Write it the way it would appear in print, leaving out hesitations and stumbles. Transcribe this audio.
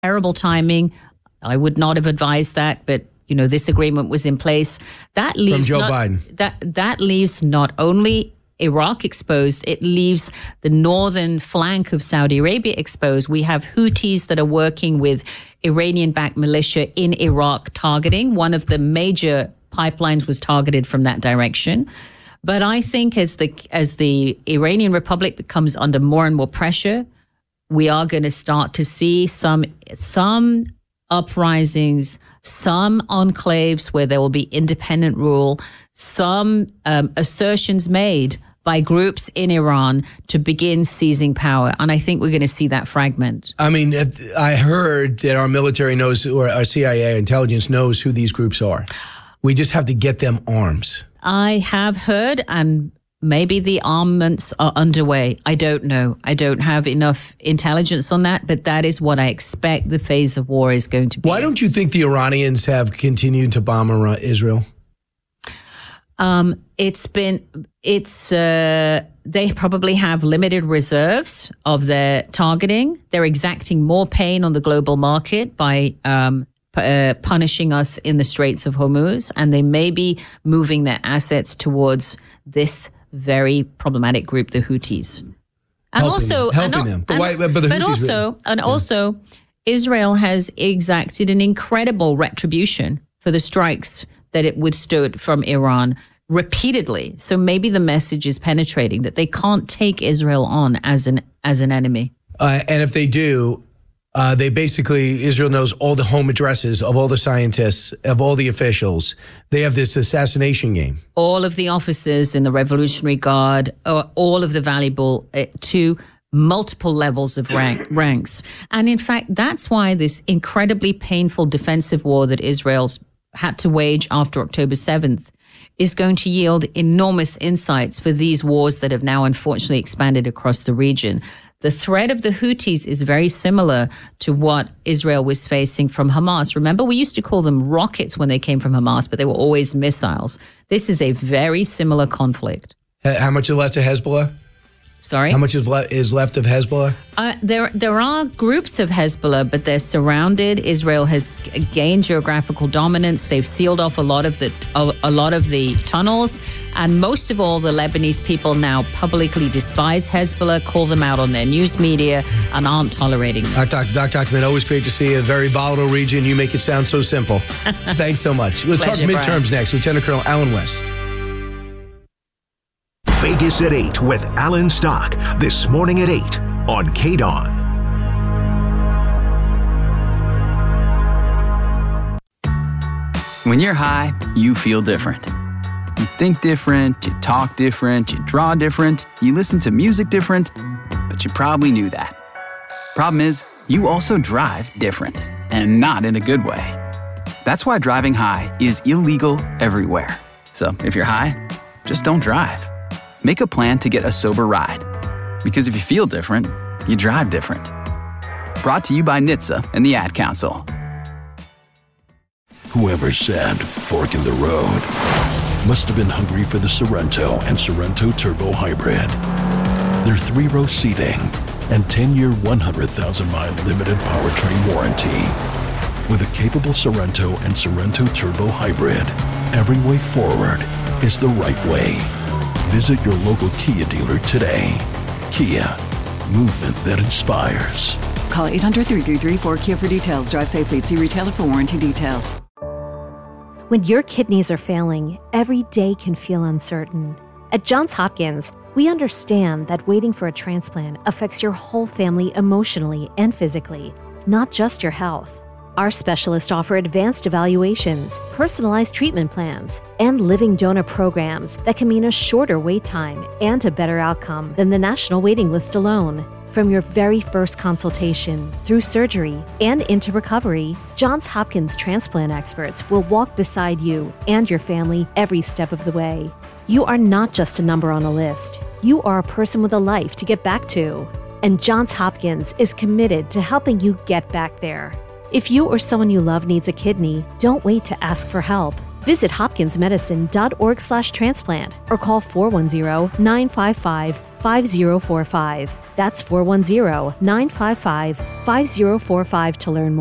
terrible timing. I would not have advised that, but this agreement was in place. That leaves from Joe Biden. That leaves not only Iraq exposed, it leaves the northern flank of Saudi Arabia exposed. We have Houthis that are working with Iranian-backed militia in Iraq targeting. One of the major pipelines was targeted from that direction. But I think as the Iranian Republic becomes under more and more pressure, we are going to start to see some uprisings, some enclaves where there will be independent rule, some assertions made by groups in Iran to begin seizing power. And I think we're going to see that fragment. I mean, I heard that our military knows, or our CIA intelligence knows who these groups are. We just have to get them arms. I have heard, and maybe the armaments are underway. I don't know. I don't have enough intelligence on that, but that is what I expect the phase of war is going to be. Why don't you think the Iranians have continued to bomb Israel? They probably have limited reserves of their targeting. They're exacting more pain on the global market by punishing us in the Straits of Hormuz, and they may be moving their assets towards this very problematic group, the Houthis. And helping them. But also, Israel has exacted an incredible retribution for the strikes that it withstood from Iran repeatedly. So maybe the message is penetrating that they can't take Israel on as an enemy. And if they do, Israel knows all the home addresses of all the scientists, of all the officials. They have this assassination game. All of the officers in the Revolutionary Guard, all of the valuable to multiple levels of ranks. And in fact, that's why this incredibly painful defensive war that Israel's had to wage after October 7th is going to yield enormous insights for these wars that have now unfortunately expanded across the region. The threat of the Houthis is very similar to what Israel was facing from Hamas. Remember, we used to call them rockets when they came from Hamas, but they were always missiles. This is a very similar conflict. How much is left of Hezbollah? Sorry? How much is left of Hezbollah? There are groups of Hezbollah, but they're surrounded. Israel has gained geographical dominance. They've sealed off a lot of the tunnels, and most of all, the Lebanese people now publicly despise Hezbollah, call them out on their news media, and aren't tolerating them. Dr. Tuchman, always great to see you. A very volatile region. You make it sound so simple. Thanks so much. We'll talk midterms next. Lieutenant Colonel Allen West. Vegas at 8 with Alan Stock. This morning at 8 on KDON. When you're high, you feel different. You think different, you talk different, you draw different, you listen to music different, but you probably knew that. Problem is, you also drive different, and not in a good way. That's why driving high is illegal everywhere. So if you're high, just don't drive. Make a plan to get a sober ride. Because if you feel different, you drive different. Brought to you by NHTSA and the Ad Council. Whoever said fork in the road must have been hungry for the Sorrento and Sorrento Turbo Hybrid. Their 3-row seating and 10-year, 100,000-mile limited powertrain warranty. With a capable Sorrento and Sorrento Turbo Hybrid, every way forward is the right way. Visit your local Kia dealer today. Kia, movement that inspires. Call 800-333-4KIA for details. Drive safely. See retailer for warranty details. When your kidneys are failing, every day can feel uncertain. At Johns Hopkins, we understand that waiting for a transplant affects your whole family emotionally and physically, not just your health. Our specialists offer advanced evaluations, personalized treatment plans, and living donor programs that can mean a shorter wait time and a better outcome than the national waiting list alone. From your very first consultation, through surgery, and into recovery, Johns Hopkins transplant experts will walk beside you and your family every step of the way. You are not just a number on a list. You are a person with a life to get back to. And Johns Hopkins is committed to helping you get back there. If you or someone you love needs a kidney, don't wait to ask for help. Visit hopkinsmedicine.org/transplant or call 410-955 410-955-5045. That's 410-955-5045 to learn more.